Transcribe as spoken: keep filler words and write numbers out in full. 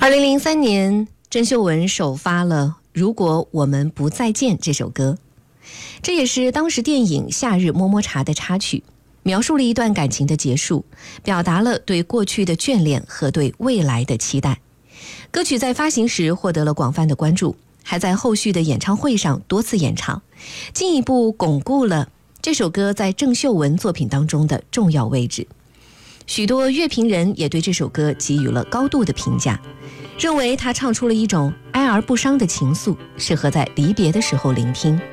二零零三年，郑秀文首发了《如果我们不再见》这首歌，这也是当时电影《夏日么么茶》的插曲，描述了一段感情的结束，表达了对过去的眷恋和对未来的期待。歌曲在发行时获得了广泛的关注，还在后续的演唱会上多次演唱，进一步巩固了这首歌在郑秀文作品当中的重要位置。许多乐评人也对这首歌给予了高度的评价，认为他唱出了一种哀而不伤的情愫，适合在离别的时候聆听。